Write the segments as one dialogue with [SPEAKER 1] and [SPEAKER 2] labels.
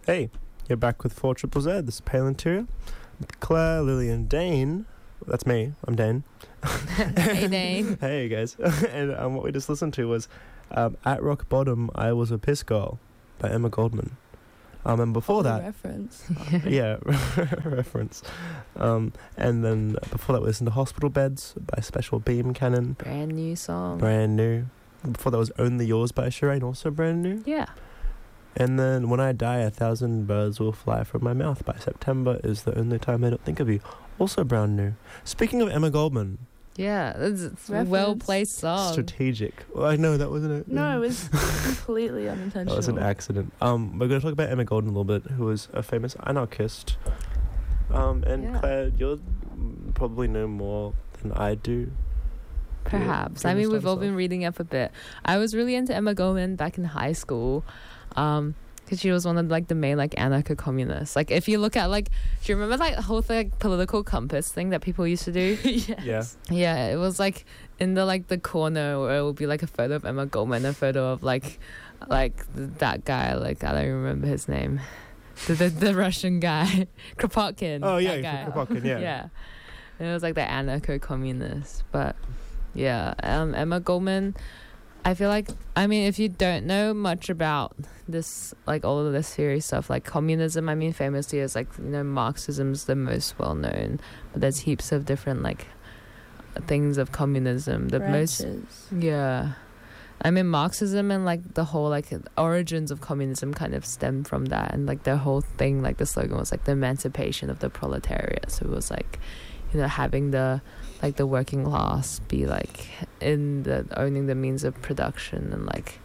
[SPEAKER 1] Hey, you're back with 4 Triple Z. This is Pale Interior. Claire, Lily, and Dane. That's me. I'm Dane.
[SPEAKER 2] Hey, Dane.
[SPEAKER 1] Hey, guys. And what we just listened to was At Rock Bottom, I Was a Piss Girl by Emma Goldman. And before that...
[SPEAKER 3] reference.
[SPEAKER 1] Yeah, reference. And then before that we listened to Hospital Beds by Special Beam Cannon.
[SPEAKER 2] Brand new song.
[SPEAKER 1] Brand new. Before that was Only Yours by Shireen, also brand new.
[SPEAKER 2] Yeah.
[SPEAKER 1] And then When I Die, 1,000 Birds Will Fly From My Mouth by September Is the Only Time I Don't Think of You. Also brand new. Speaking of Emma Goldman.
[SPEAKER 2] Yeah, it's a well-placed song.
[SPEAKER 1] Strategic. Well, I know that wasn't it.
[SPEAKER 3] No, it was completely unintentional.
[SPEAKER 1] That was an accident. We're going to talk about Emma Goldman a little bit, who was a famous anarchist. And
[SPEAKER 2] Yeah.
[SPEAKER 1] Claire, you'll probably know more than I do.
[SPEAKER 2] Perhaps.
[SPEAKER 1] Yeah,
[SPEAKER 2] I mean,
[SPEAKER 1] start
[SPEAKER 2] we've all
[SPEAKER 1] us
[SPEAKER 2] been
[SPEAKER 1] off.
[SPEAKER 2] reading up a bit. I was really into Emma Goldman back in high school. Because she was one of like the main like anarcho-communists. Like if you look at like, do you remember like the whole like political compass thing that people used to do?
[SPEAKER 3] Yes.
[SPEAKER 2] Yeah, it was like in the like the corner where it would be like a photo of Emma Goldman, a photo of like that guy, like I don't remember his name, the Russian guy, Kropotkin.
[SPEAKER 1] Oh, yeah,
[SPEAKER 2] that guy.
[SPEAKER 1] Kropotkin, yeah.
[SPEAKER 2] Yeah, and it was like the anarcho-communist. But yeah, Emma Goldman. I feel like, I mean, if you don't know much about this, like all of this theory stuff, like communism, I mean, famously is like, you know, Marxism's the most well known, but there's heaps of different like things of communism. The
[SPEAKER 3] Branches.
[SPEAKER 2] yeah. I mean, Marxism and like the whole like origins of communism kind of stem from that, and like the whole thing, like the slogan was like the emancipation of the proletariat. So it was like, you know, having the like the working class be like in the owning the means of production and like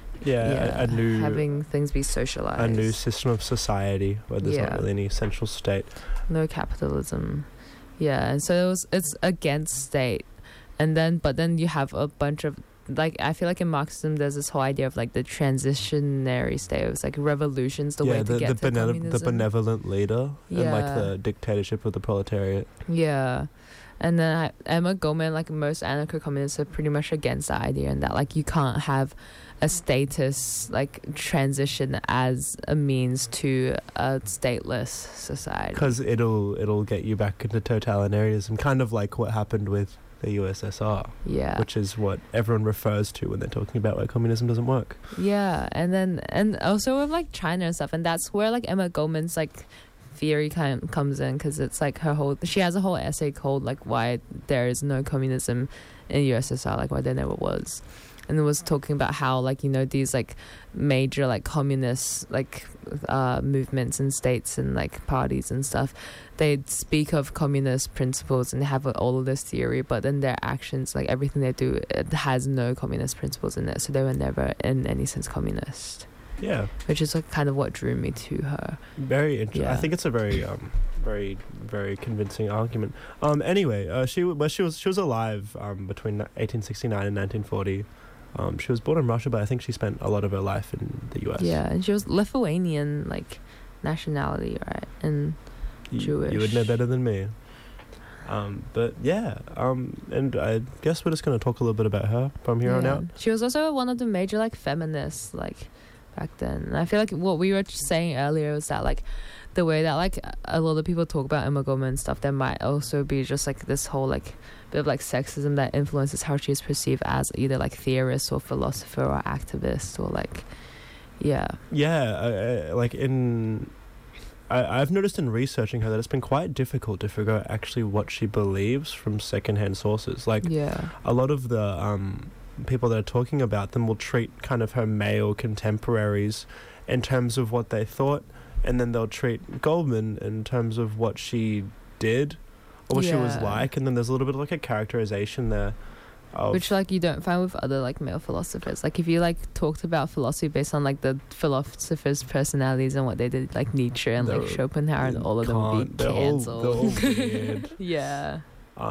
[SPEAKER 1] A new
[SPEAKER 2] having things be socialized.
[SPEAKER 1] a new system of society where there's not
[SPEAKER 2] Yeah.
[SPEAKER 1] really any central state.
[SPEAKER 2] No capitalism. Yeah, and so it's against state, and then but then you have a bunch of like, I feel like in Marxism there's this whole idea of like the transitionary state. It was like revolutions, the way to get to communism.
[SPEAKER 1] The benevolent leader and like
[SPEAKER 2] Yeah.
[SPEAKER 1] the dictatorship of the proletariat.
[SPEAKER 2] Yeah. And then Emma Goldman, like most anarcho-communists, are pretty much against the idea, and that like you can't have a status like transition as a means to a stateless society.
[SPEAKER 1] Because it'll get you back into totalitarianism, kind of like what happened with the USSR,
[SPEAKER 2] Yeah.
[SPEAKER 1] which is what everyone refers to when they're talking about why communism doesn't work.
[SPEAKER 2] Yeah, and also with like China and stuff, and that's where like Emma Goldman's like theory kind of comes in, because it's like she has a whole essay called like why there is no communism in USSR, like why there never was, and it was talking about how like, you know, these like major like communist like movements and states and like parties and stuff, they speak of communist principles and they have all of this theory, but then their actions, like everything they do, it has no communist principles in it, so they were never in any sense communist.
[SPEAKER 1] Yeah,
[SPEAKER 2] Which is like kind of what drew me to her.
[SPEAKER 1] very interesting.
[SPEAKER 2] Yeah.
[SPEAKER 1] I think it's a very very, very convincing argument. Anyway, she was alive between 1869 and 1940. She was born in Russia, but I think she spent a lot of her life in the US.
[SPEAKER 2] Yeah, and she was Lithuanian, like, nationality, right? And Jewish.
[SPEAKER 1] You would know better than me. But yeah, and I guess we're just going to talk a little bit about her from here on
[SPEAKER 2] yeah.
[SPEAKER 1] out.
[SPEAKER 2] She was also one of the major, like, feminists, like, back then. And I feel like what we were saying earlier was that, like, the way that, like, a lot of people talk about Emma Goldman and stuff, there might also be just, like, this whole, like, bit of, like, sexism that influences how she is perceived as either, like, theorist or philosopher or activist or, like, yeah.
[SPEAKER 1] Yeah, I've noticed in researching her that it's been quite difficult to figure out actually what she believes from secondhand sources. Like,
[SPEAKER 2] Yeah.
[SPEAKER 1] a lot of the people that are talking about them will treat kind of her male contemporaries in terms of what they thought, and then they'll treat Goldman in terms of what she did or what she was
[SPEAKER 2] Yeah.
[SPEAKER 1] like, and then there's a little bit of like a characterization there of
[SPEAKER 2] Which, like, you don't find with other, like, male philosophers. Like, if you, like, talked about philosophy based on, like, the philosophers' personalities and what they did, like, Nietzsche and, like,
[SPEAKER 1] They're-
[SPEAKER 2] Schopenhauer, and all of them would be
[SPEAKER 1] they're all
[SPEAKER 2] cancelled.
[SPEAKER 1] weird.
[SPEAKER 2] Yeah.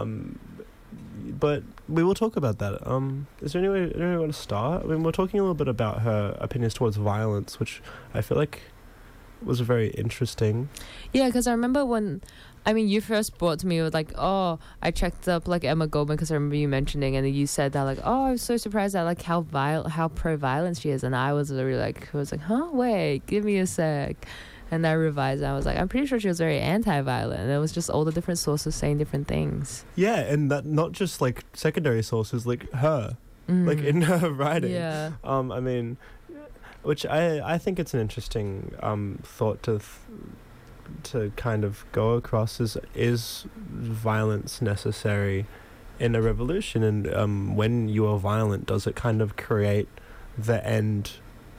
[SPEAKER 1] But we will talk about that. Is there any way to start? I mean, we're talking a little bit about her opinions towards violence, which I feel like was very interesting.
[SPEAKER 2] Yeah, because I remember when, I mean, you first brought to me with, like, oh, I checked up, like, Emma Goldman, because I remember you mentioning, and you said that, like, oh, I was so surprised at, like, how pro-violence she is, and I was really, like, huh, wait, give me a sec. And I revised. I was like, I'm pretty sure she was very anti-violent. And it was just all the different sources saying different things.
[SPEAKER 1] Yeah, and that not just like secondary sources, like her, like in her writing.
[SPEAKER 2] Yeah.
[SPEAKER 1] I mean, which I think it's an interesting thought to kind of go across is violence necessary in a revolution, and when you are violent, does it kind of create the end?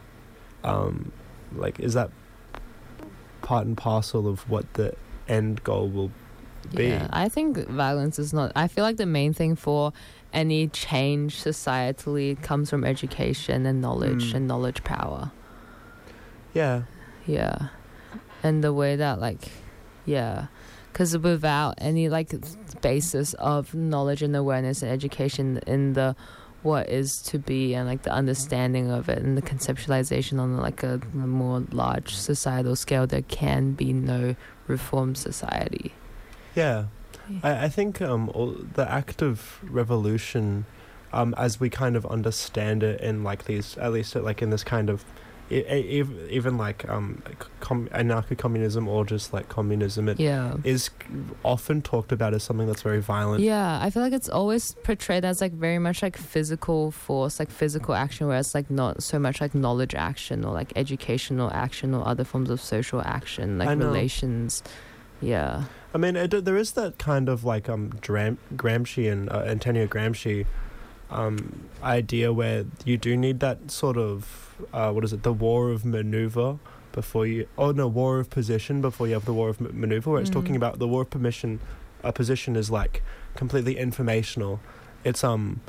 [SPEAKER 1] Like, is that part and parcel of what the end goal will be?
[SPEAKER 2] Yeah, I think violence is not. I feel like the main thing for any change societally comes from education and knowledge and knowledge power.
[SPEAKER 1] Yeah.
[SPEAKER 2] Yeah, and the way that because without any like basis of knowledge and awareness and education in the what is to be and like the understanding of it and the conceptualization on like a more large societal scale, there can be no reformed society.
[SPEAKER 1] Yeah. I think the act of revolution, as we kind of understand it in like these, at least like in this kind of, even like anarcho-communism or just like communism, it is often talked about as something that's very violent.
[SPEAKER 2] Yeah, I feel like it's always portrayed as like very much like physical force, like physical action, whereas like not so much like knowledge action or like educational action or other forms of social action, like relations. Yeah.
[SPEAKER 1] I mean, there is that kind of like Gramsci and Antonio Gramsci idea where you do need that sort of the war of maneuver before you war of position before you have the war of maneuver, where it's talking about the war of position is like completely informational. It's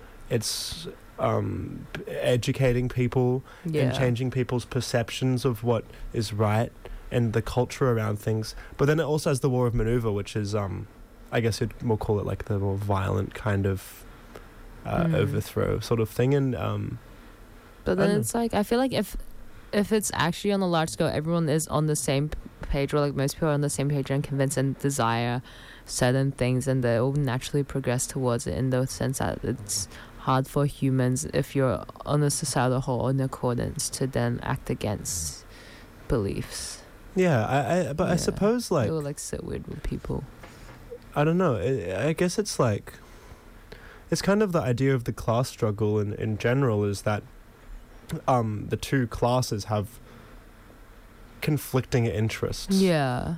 [SPEAKER 1] educating people and changing people's perceptions of what is right and the culture around things. But then it also has the war of maneuver, which is I guess you'd more call it like the more violent kind of overthrow sort of thing. And
[SPEAKER 2] but then it's like, I feel like if it's actually on a large scale, everyone is on the same page, or like most people are on the same page and convinced and desire certain things, and they will naturally progress towards it, in the sense that it's hard for humans, if you're on a societal whole in accordance, to then act against beliefs.
[SPEAKER 1] Yeah, I suppose like
[SPEAKER 2] it will like sit weird with people.
[SPEAKER 1] I don't know. I guess it's like, it's kind of the idea of the class struggle in general, is that the two classes have conflicting interests.
[SPEAKER 2] Yeah.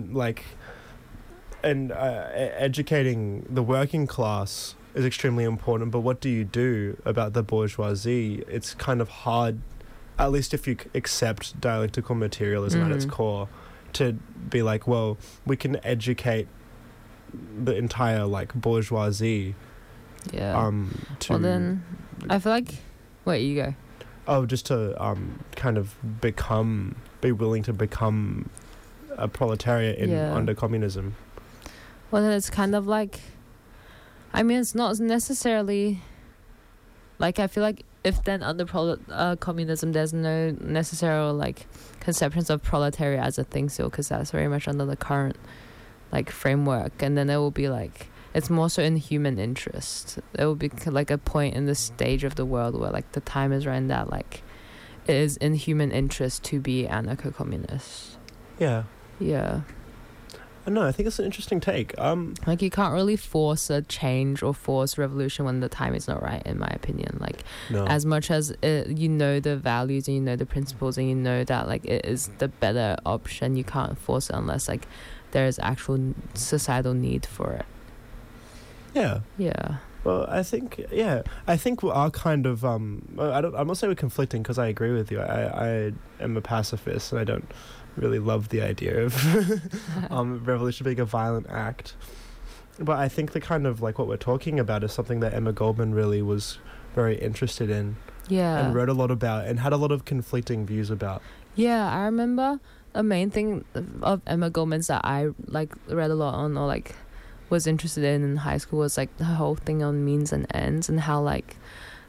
[SPEAKER 1] Educating the working class is extremely important, but what do you do about the bourgeoisie? It's kind of hard, at least if you accept dialectical materialism at its core, to be like, well, we can educate the entire like bourgeoisie.
[SPEAKER 2] Yeah. Well, then I feel like, wait, you go.
[SPEAKER 1] Oh, just to kind of be willing to become a proletariat under communism.
[SPEAKER 2] Well, then it's kind of like, I mean, it's not necessarily like, I feel like if then under communism there's no necessary like conceptions of proletariat as a thing still, because that's very much under the current like framework, and then it will be like, it's more so in human interest. It will be like a point in the stage of the world where like the time is right that like it is in human interest to be anarcho-communist.
[SPEAKER 1] Yeah.
[SPEAKER 2] Yeah.
[SPEAKER 1] I know, I think it's an interesting take.
[SPEAKER 2] Like you can't really force a change or force revolution when the time is not right, in my opinion. Like as much as you know the values and you know the principles and you know that like it is the better option, you can't force it unless like there is actual societal need for it.
[SPEAKER 1] Yeah.
[SPEAKER 2] Yeah.
[SPEAKER 1] Well, I think we are kind of I'm not saying we're conflicting, because I agree with you. I am a pacifist, and I don't really love the idea of revolution being a violent act. But I think the kind of like what we're talking about is something that Emma Goldman really was very interested in.
[SPEAKER 2] Yeah.
[SPEAKER 1] And wrote a lot about and had a lot of conflicting views about.
[SPEAKER 2] Yeah, I remember a main thing of Emma Goldman's that I like read a lot on, or like was interested in high school, was like the whole thing on means and ends, and how like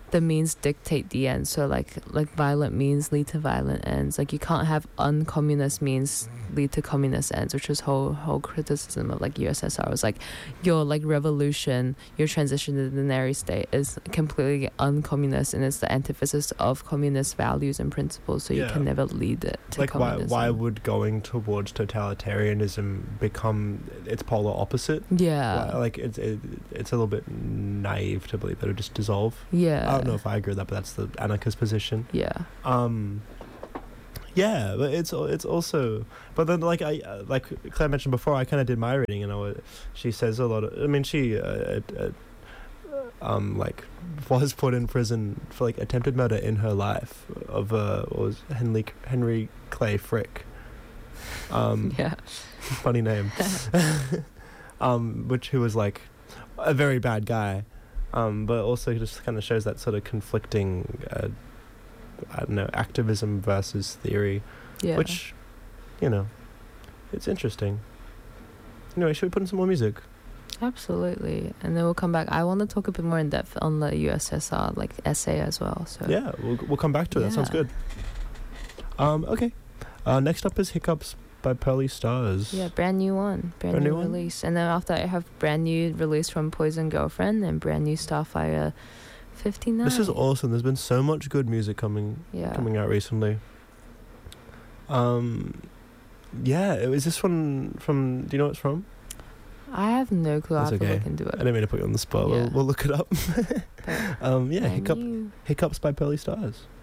[SPEAKER 2] the means dictate the end. So like violent means lead to violent ends. Like you can't have uncommunist means lead to communist ends, which is whole criticism of like USSR was like your like revolution, your transition to the binary state is completely uncommunist and it's the antithesis of communist values and principles. So you
[SPEAKER 1] Yeah.
[SPEAKER 2] can never lead it to
[SPEAKER 1] Like
[SPEAKER 2] communism.
[SPEAKER 1] why would going towards totalitarianism become its polar opposite?
[SPEAKER 2] Yeah.
[SPEAKER 1] Like it's a little bit naive to believe that it would just dissolve.
[SPEAKER 2] Yeah.
[SPEAKER 1] I don't know if I agree with that, but that's the anarchist position.
[SPEAKER 2] Yeah.
[SPEAKER 1] Yeah, but it's also, but then like like Claire mentioned before, I kind of did my reading, and she says a lot of. I mean, she like was put in prison for like attempted murder in her life of what was Henry Clay Frick.
[SPEAKER 2] Yeah.
[SPEAKER 1] Funny name. Who was like a very bad guy, but also just kind of shows that sort of conflicting, I don't know, activism versus theory,
[SPEAKER 2] Yeah.
[SPEAKER 1] which, you know, it's interesting. Anyway, should we put in some more music?
[SPEAKER 2] Absolutely. And then we'll come back. I want to talk a bit more in depth on the USSR like essay as well. So
[SPEAKER 1] Yeah, we'll come back to it. That sounds
[SPEAKER 2] Yeah.
[SPEAKER 1] good. Okay. Next up is Hiccups by Pearly Stars.
[SPEAKER 2] yeah, brand new one. Brand new
[SPEAKER 1] one?
[SPEAKER 2] release. And then after I have brand new release from Poison Girlfriend and brand new Starfire 59.
[SPEAKER 1] This is awesome. There's been so much good music coming out recently. Yeah, is this one from? Do you know what it's from?
[SPEAKER 2] I have no clue. I
[SPEAKER 1] That's
[SPEAKER 2] have to
[SPEAKER 1] okay.
[SPEAKER 2] look into
[SPEAKER 1] I
[SPEAKER 2] it.
[SPEAKER 1] didn't mean to put you on the spot.
[SPEAKER 2] Yeah.
[SPEAKER 1] We'll look it up.
[SPEAKER 2] But
[SPEAKER 1] Yeah,
[SPEAKER 2] brand new.
[SPEAKER 1] Hiccups by Pearly Stars.